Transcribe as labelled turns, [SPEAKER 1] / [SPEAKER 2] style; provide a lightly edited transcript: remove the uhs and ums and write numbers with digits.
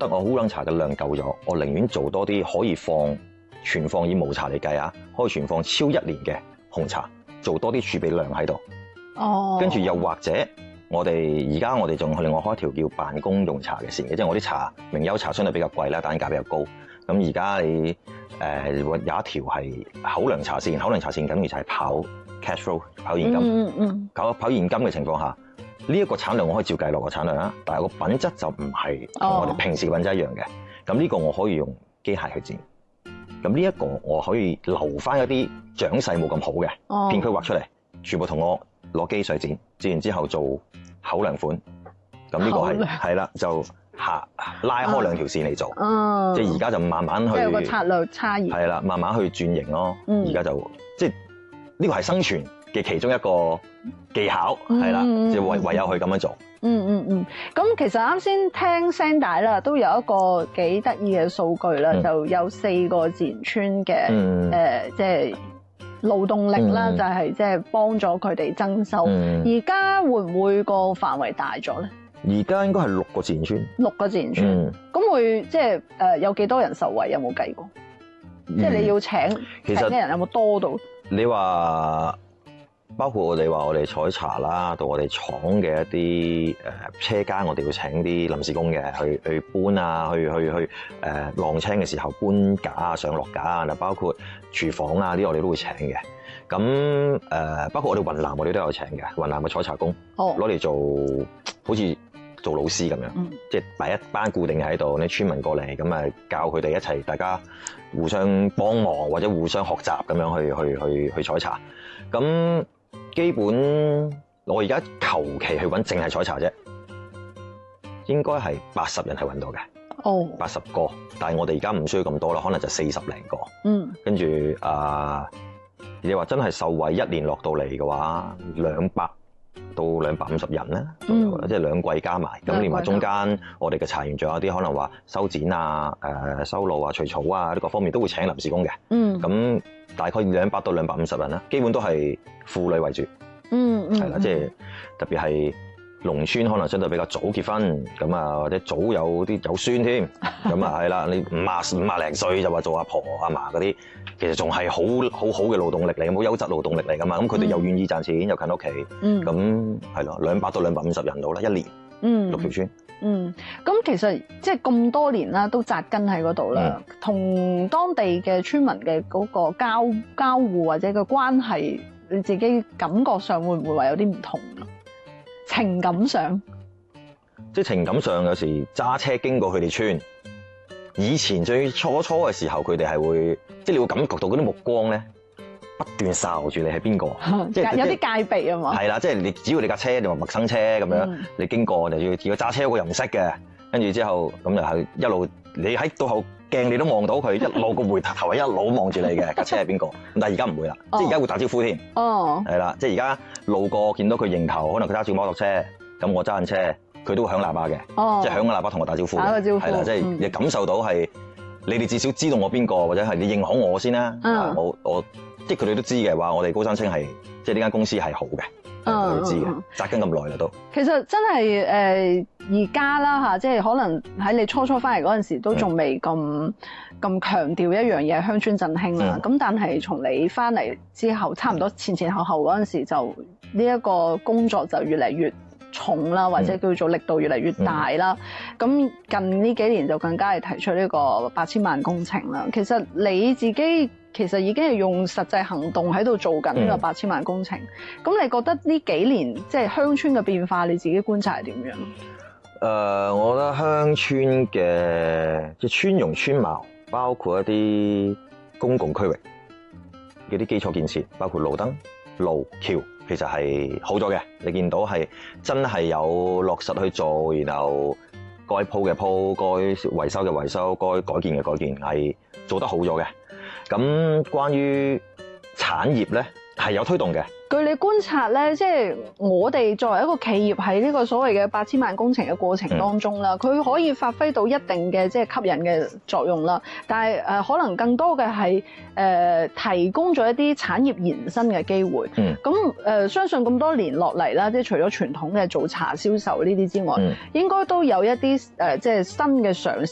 [SPEAKER 1] 得我烏龍茶嘅量夠咗，我寧願做多啲可以存放以無茶嚟計啊，可以存放超1年嘅紅茶，做多啲儲備量喺度。
[SPEAKER 2] 哦。
[SPEAKER 1] 跟住又或者我哋仲另外開一條叫辦公用茶嘅線嘅，即係我啲茶名優茶相對比較貴啦，單價比較高。咁而家你有一條係口糧茶線，口糧茶線咁而就係跑 cash flow 跑現金，跑現金嘅情況下，呢一個產量我可以照計落個產量啦，但係個品質就唔係同我哋平時嘅品質一樣嘅。咁呢個我可以用機械去剪，咁呢一個我可以留翻一啲長勢冇咁好嘅片區畫出嚟，全部同我攞機水剪完之後做口糧款。咁呢個係啦，就拉開兩條線嚟做，即係而家就慢慢去，
[SPEAKER 2] 即係有個策略差異。
[SPEAKER 1] 係啦，慢慢去轉型咯。而家就即係呢個係生存嘅其中一個技巧，係啦，即係唯有去咁樣做。
[SPEAKER 2] 咁其實啱先聽聲帶啦，都有一個幾得意嘅數據啦，就有4個自然村嘅即係勞動力啦，就係即係幫咗佢哋增收。而家會唔會個範圍大咗咧？
[SPEAKER 1] 而家應該係6個自然村，6
[SPEAKER 2] 個自然村，咁會即係有幾多人受惠？有冇計過？即係你要請嘅人有冇多到？
[SPEAKER 1] 你話包括我哋採茶啦，到我哋廠嘅一啲車間，我哋要請啲臨時工嘅去搬啊，去晾青嘅時候搬架啊、上落架啊，包括廚房啊啲我哋都會請嘅。咁包括我哋雲南我哋都有請嘅，雲南嘅採茶工攞嚟做好似做老師咁樣，即係擺一班固定喺度，啲村民過嚟咁教佢哋一齊，大家互相幫忙或者互相學習咁樣去採茶。咁基本我而家求其去揾淨係採茶啫，應該係80人係揾到嘅，80個。但係我哋而家唔需要咁多啦，可能就40零個。跟住你話真係受惠1年落到嚟嘅話，200到250人啦，即係2季加埋。咁連埋中間我哋嘅茶園仲有啲可能話修剪啊、修路啊、除草啊呢各方面都會請臨時工嘅。咁大概200到250人啦，基本都係婦女為主。係啦，即係特別係農村可能相對比較早結婚，咁啊或者早有孫添，咁啊係啦，你50零歲就話做阿婆阿嫲嗰啲，其實仲係好嘅勞動力嚟，好優質勞動力嚟噶嘛。咁佢哋又願意賺錢，又近屋企，咁係咯，200到250人到啦，1年6條村。
[SPEAKER 2] 咁其實即係咁多年啦，都紮根喺嗰度啦，同當地嘅村民嘅嗰個交互或者個關係，你自己感覺上會唔會話有啲唔同啊？情感上，
[SPEAKER 1] 即係情感上有時揸車經過佢哋村，以前最初嘅時候，佢哋係會，即係你會感覺到嗰啲目光咧，不斷睄住你係邊個，
[SPEAKER 2] 即係有啲戒備啊嘛。係
[SPEAKER 1] 啦，即係你只要你架車你話陌生車咁樣，你經過就要如果揸車嗰個又唔識嘅，跟住之後咁就係一路你喺倒後鏡你都望到佢，一路個回頭係一路望住你嘅架車係邊個。咁但係而家唔會啦，即係而家會打招呼添。係啦，即係而家路過見到佢迎頭，可能佢揸住摩托車，咁我揸緊車，佢都會響喇叭嘅，即係響個喇叭同我打招呼。打個招呼係啦，即係你感受到係你哋至少知道我邊個，或者係你認可我先啦。我即係佢哋都知嘅話，我哋高山青係即係呢間公司係好嘅。佢知嘅，紮根咁耐啦都。其實
[SPEAKER 2] 真係而家啦嚇，即係可能喺你初翻嚟嗰陣時，都仲未咁強調一樣嘢鄉村振興啦。咁但係從你翻嚟之後，差唔多前後嗰陣時，就呢一個工作就越嚟越重啦，或者叫做力度越嚟越大啦。咁近呢幾年就更加係提出呢個8000萬工程啦。其實你自己其實已經係用實際行動喺度做緊呢個8000萬工程。咁你覺得呢幾年即係鄉村嘅變化，你自己觀察係點樣？
[SPEAKER 1] 我覺得鄉村嘅即係村容村貌，包括一啲公共區域嘅啲基礎建設，包括路燈、路橋，其實係好咗嘅。你見到係真係有落實去做，然後該鋪嘅鋪，該維修嘅維修，該改建嘅改建，係做得好咗嘅。咁關於產業咧，係有推動嘅。
[SPEAKER 2] 據你觀察咧，即係我哋作為一個企業喺呢個所謂嘅8000萬工程嘅過程當中啦，佢可以發揮到一定嘅即係吸引嘅作用啦。但係可能更多嘅係提供咗一啲產業延伸嘅機會。咁相信咁多年落嚟啦，即係除咗傳統嘅做茶銷售呢啲之外，應該都有一啲即係新嘅嘗試